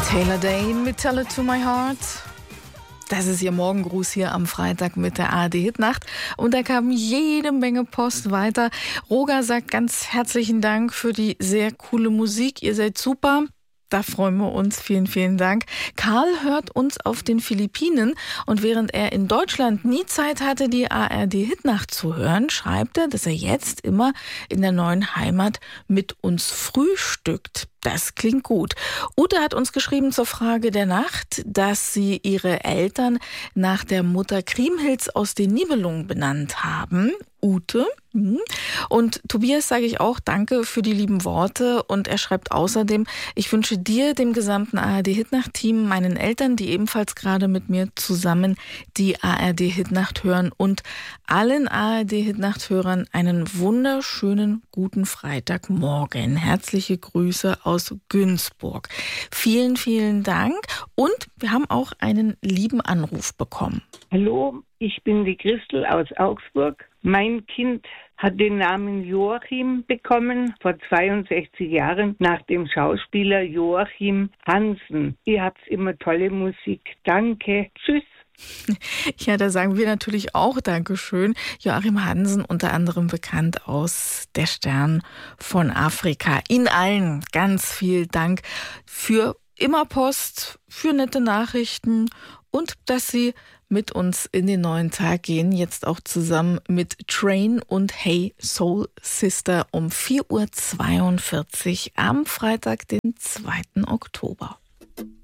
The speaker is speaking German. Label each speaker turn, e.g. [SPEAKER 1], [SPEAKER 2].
[SPEAKER 1] Taylor Dayne mit Tell It To My Heart. Das ist Ihr Morgengruß hier am Freitag mit der ARD-Hitnacht. Und da kam jede Menge Post weiter. Roger sagt ganz herzlichen Dank für die sehr coole Musik. Ihr seid super. Da freuen wir uns. Vielen, vielen Dank. Karl hört uns auf den Philippinen und während er in Deutschland nie Zeit hatte, die ARD-Hitnacht zu hören, schreibt er, dass er jetzt immer in der neuen Heimat mit uns frühstückt. Das klingt gut. Ute hat uns geschrieben zur Frage der Nacht, dass sie ihre Eltern nach der Mutter Kriemhilds aus den Nibelungen benannt haben. Ute. Und Tobias sage ich auch Danke für die lieben Worte. Und er schreibt außerdem, ich wünsche dir, dem gesamten ARD-Hitnacht-Team, meinen Eltern, die ebenfalls gerade mit mir zusammen die ARD-Hitnacht hören und allen ARD-Hitnacht-Hörern einen wunderschönen guten Freitagmorgen. Herzliche Grüße aus Günzburg. Vielen, vielen Dank. Und wir haben auch einen lieben Anruf bekommen.
[SPEAKER 2] Hallo, ich bin die Christel aus Augsburg. Mein Kind hat den Namen Joachim bekommen vor 62 Jahren nach dem Schauspieler Joachim Hansen. Ihr habt immer tolle Musik. Danke. Tschüss.
[SPEAKER 1] Ja, da sagen wir natürlich auch Dankeschön. Joachim Hansen, unter anderem bekannt aus Der Stern von Afrika. Ihnen allen ganz viel Dank für immer Post, für nette Nachrichten und dass Sie mit uns in den neuen Tag gehen. Jetzt auch zusammen mit Train und Hey Soul Sister um 4:42 Uhr am Freitag, den 2. Oktober.